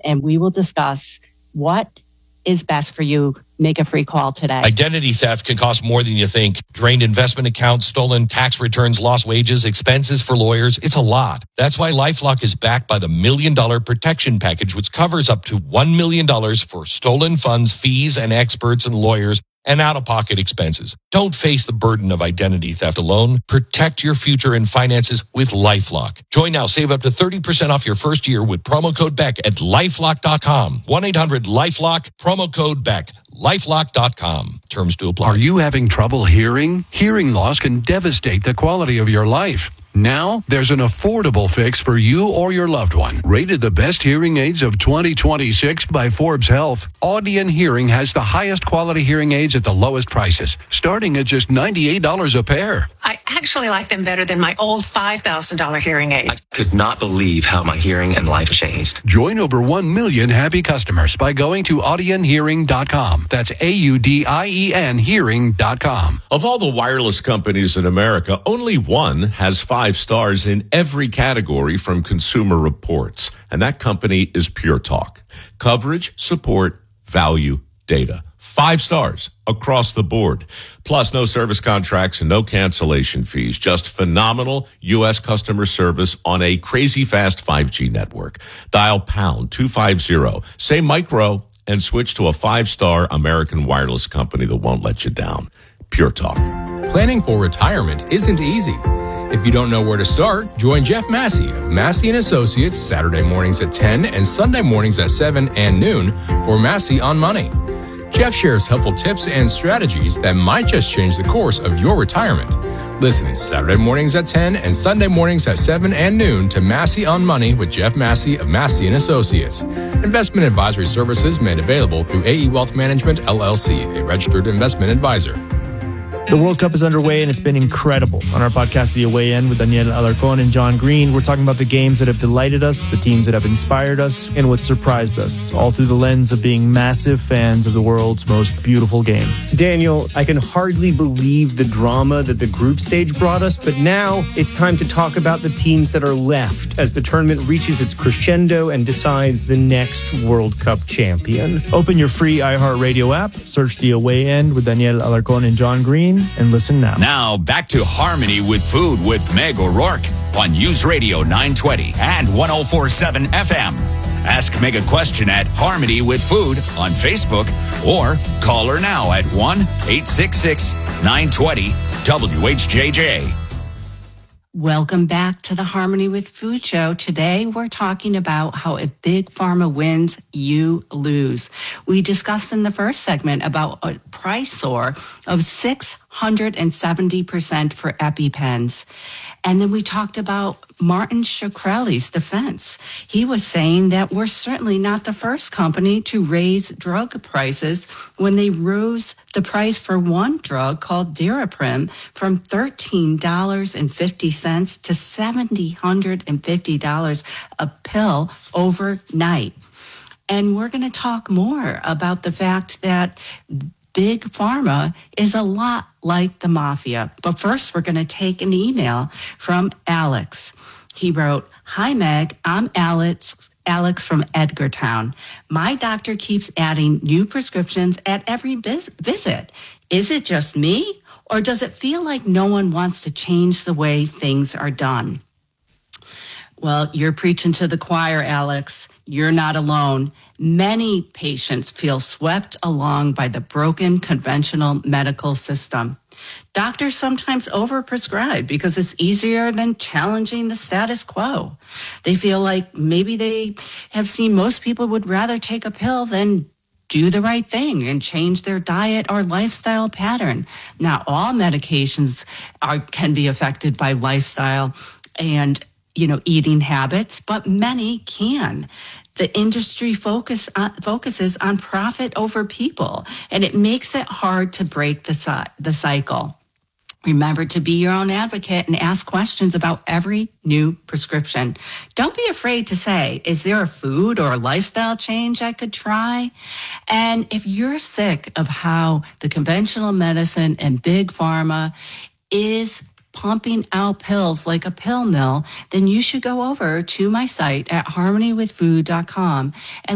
and we will discuss what is best for you. Make a free call today. Identity theft can cost more than you think. Drained investment accounts, stolen tax returns, lost wages, expenses for lawyers. It's a lot. That's why LifeLock is backed by the $1 Million Protection Package, which covers up to $1 million for stolen funds, fees, and experts and lawyers and out-of-pocket expenses. Don't face the burden of identity theft alone. Protect your future and finances with LifeLock. Join now. Save up to 30% off your first year with promo code Beck at LifeLock.com. 1-800-LifeLock, promo code Beck. LifeLock.com. Terms to apply. Are you having trouble hearing? Hearing loss can devastate the quality of your life. Now, there's an affordable fix for you or your loved one. Rated the best hearing aids of 2026 by Forbes Health, Audion Hearing has the highest quality hearing aids at the lowest prices, starting at just $98 a pair. I actually like them better than my old $5,000 hearing aid. I could not believe how my hearing and life changed. Join over 1 million happy customers by going to audionhearing.com. That's AUDIEN hearing.com. Of all the wireless companies in America, only one has 5 stars in every category from Consumer Reports, and that company is Pure Talk. Coverage, support, value, data. 5 stars across the board. Plus, no service contracts and no cancellation fees. Just phenomenal U.S. customer service on a crazy fast 5G network. Dial pound 250, say micro, and switch to a 5-star American wireless company that won't let you down. Pure Talk. Planning for retirement isn't easy. If you don't know where to start, join Jeff Massey of Massey & Associates Saturday mornings at 10 and Sunday mornings at 7 and noon for Massey on Money. Jeff shares helpful tips and strategies that might just change the course of your retirement. Listen Saturday mornings at 10 and Sunday mornings at 7 and noon to Massey on Money with Jeff Massey of Massey & Associates. Investment advisory services made available through AE Wealth Management, LLC, a registered investment advisor. The World Cup is underway, and it's been incredible. On our podcast, The Away End, with Daniel Alarcón and John Green, we're talking about the games that have delighted us, the teams that have inspired us, and what surprised us, all through the lens of being massive fans of the world's most beautiful game. Daniel, I can hardly believe the drama that the group stage brought us, but now it's time to talk about the teams that are left as the tournament reaches its crescendo and decides the next World Cup champion. Open your free iHeartRadio app, search The Away End with Daniel Alarcón and John Green, and listen now. Now, back to Harmony with Food with Meg O'Rourke on News Radio 920 and 104.7 FM. Ask Meg a question at Harmony with Food on Facebook or call her now at 1-866-920-WHJJ. Welcome back to the Harmony with Food show. Today, we're talking about how if Big Pharma wins, you lose. We discussed in the first segment about a price soar of 670% for EpiPens. And then we talked about Martin Shkreli's defense. He was saying that we're certainly not the first company to raise drug prices when they rose the price for one drug called Daraprim from $13.50 to $750 a pill overnight. And we're going to talk more about the fact that Big Pharma is a lot like the mafia. But first, we're going to take an email from Alex. He wrote, "Hi, Meg. I'm Alex from Edgartown. My doctor keeps adding new prescriptions at every visit. Is it just me, or does it feel like no one wants to change the way things are done?" Well, you're preaching to the choir, Alex. You're not alone. Many patients feel swept along by the broken conventional medical system. Doctors sometimes overprescribe because it's easier than challenging the status quo. They feel like maybe they have seen most people would rather take a pill than do the right thing and change their diet or lifestyle pattern. Now, all medications can be affected by lifestyle and eating habits, but many can. The industry focuses on profit over people, and it makes it hard to break the cycle. Remember to be your own advocate and ask questions about every new prescription. Don't be afraid to say, is there a food or a lifestyle change I could try? And if you're sick of how the conventional medicine and Big Pharma is pumping out pills like a pill mill, then you should go over to my site at harmonywithfood.com and